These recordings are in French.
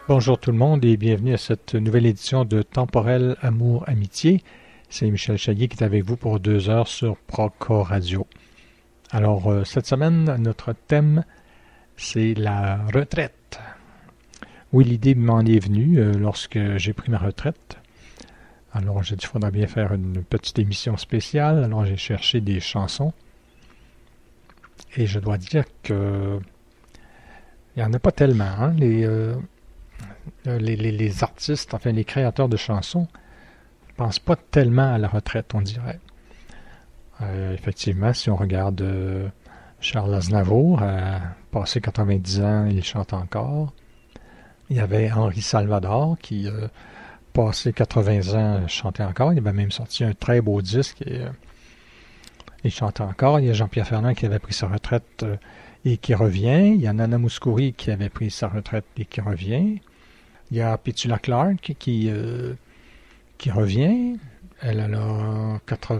Bonjour tout le monde et bienvenue à cette nouvelle édition de Temporel Amour Amitié. C'est Michel Chaillier qui est avec vous pour 2 heures sur Proco Radio. Alors, cette semaine, notre thème, c'est la retraite. Oui, l'idée m'en est venue lorsque j'ai pris ma retraite. Alors, j'ai dit qu'il faudrait bien faire une petite émission spéciale. Alors, j'ai cherché des chansons. Et je dois dire que il n'y en a pas tellement, hein, les artistes, enfin les créateurs de chansons, ne pensent pas tellement à la retraite, on dirait. Effectivement, si on regarde Charles Aznavour, passé 90 ans, il chante encore. Il y avait Henri Salvador qui, passé 80 ans, chantait encore. Il avait même sorti un très beau disque et il chantait encore. Il y a Jean-Pierre Ferland qui avait pris sa retraite et qui revient. Il y a Nana Mouskouri qui avait pris sa retraite et qui revient. Il y a Petula Clark qui revient. Elle a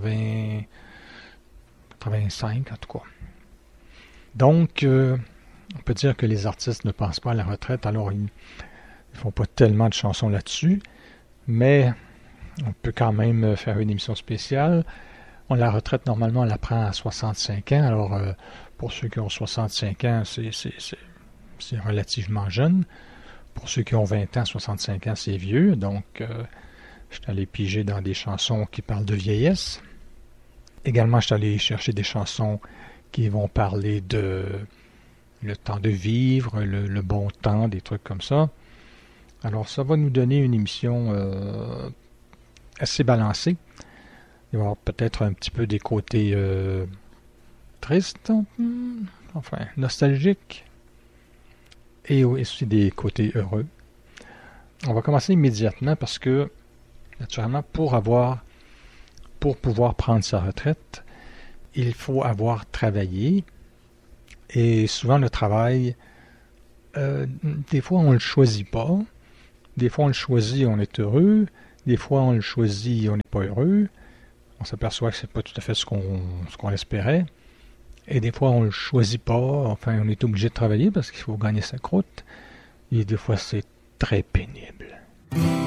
85 en tout cas. Donc, on peut dire que les artistes ne pensent pas à la retraite, alors ils ne font pas tellement de chansons là-dessus, mais on peut quand même faire une émission spéciale. La retraite, normalement, on la prend à 65 ans, alors pour ceux qui ont 65 ans, c'est relativement jeune. Pour ceux qui ont 20 ans, 65 ans, c'est vieux. Donc, je suis allé piger dans des chansons qui parlent de vieillesse. Également, je suis allé chercher des chansons qui vont parler de le temps de vivre, le bon temps, des trucs comme ça. Alors, ça va nous donner une émission assez balancée. Il va y avoir peut-être un petit peu des côtés tristes, enfin, nostalgiques. Et aussi des côtés heureux. On va commencer immédiatement parce que, naturellement, pour pouvoir prendre sa retraite, il faut avoir travaillé. Et souvent, le travail, des fois, on ne le choisit pas. Des fois, on le choisit, on est heureux. Des fois, on le choisit, on n'est pas heureux. On s'aperçoit que c'est pas tout à fait ce qu'on espérait. Et des fois, on ne le choisit pas, enfin, on est obligé de travailler parce qu'il faut gagner sa croûte. Et des fois, c'est très pénible.